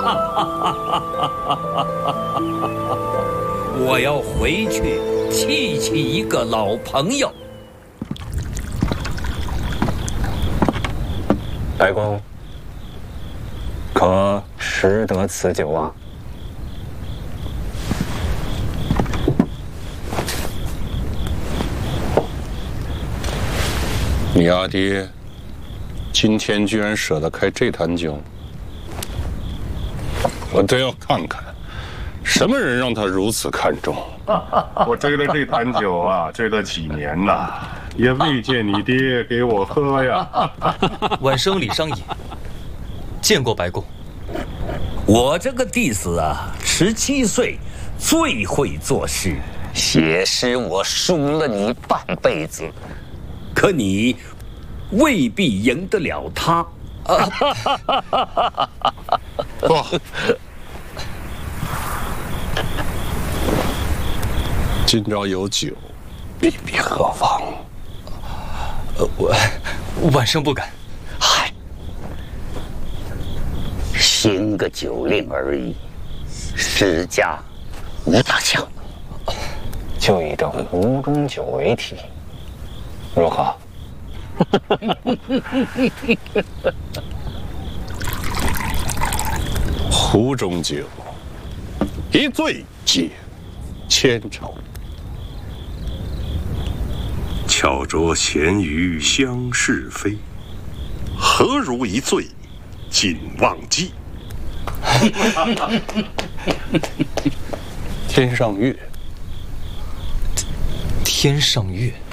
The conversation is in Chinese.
我要回去气一个老朋友。 白公，可识得此酒啊？ 你阿爹今天居然舍得开这坛酒，我真要看看，什么人让他如此看重。我追了这坛酒啊，追了几年了，也未见你爹给我喝呀。 晚生李商隐见过白公。 我这个弟子啊，17岁最会作诗，写诗我输了你半辈子，可你未必赢得了他。 不，今朝有酒，必何妨？ 晚生不敢。 嗨，兴个酒令而已，史家无大强。 就以这壶中酒为题，如何？ 壶中酒，一醉解千愁。 巧酌咸鱼相是非，何如一醉尽忘机？ 天上月， 天上月。